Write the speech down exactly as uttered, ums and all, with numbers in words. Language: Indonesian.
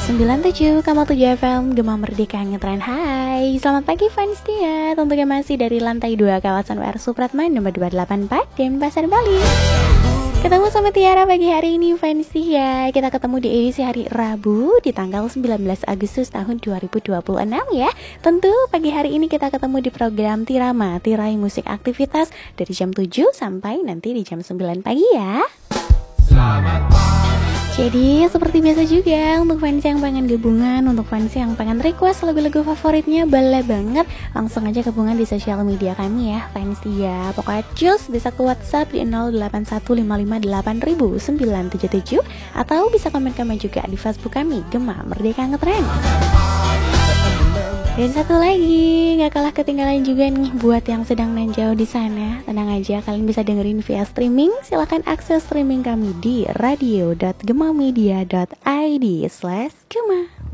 sembilan tujuh koma tujuh F M Gema Merdeka Ngetren. Hai, selamat pagi fans dia. Tentunya masih dari lantai dua kawasan W R Supratman nomor dua delapan empat Denpasar, Bali. Ketemu sama Tiara pagi hari ini fans dia. Kita ketemu di edisi hari Rabu di tanggal sembilan belas Agustus tahun dua ribu dua puluh enam ya. Tentu pagi hari ini kita ketemu di program Tirama, Tirai Musik Aktivitas dari jam tujuh sampai nanti di jam sembilan pagi ya. Selamat pagi. Jadi seperti biasa juga untuk fans yang pengen gabungan, untuk fans yang pengen request lagu-lagu favoritnya, boleh banget langsung aja gabungan di sosial media kami ya fans dia. Pokoknya cus bisa ke WhatsApp di nol delapan satu lima lima delapan nol nol sembilan tujuh tujuh atau bisa komen-komen juga di Facebook kami Gema Merdeka Ngetren. Dan satu lagi, gak kalah ketinggalan juga nih buat yang sedang dan jauh di sana. Tenang aja, kalian bisa dengerin via streaming. Silahkan akses streaming kami di radio dot gemamedia dot id slash gema.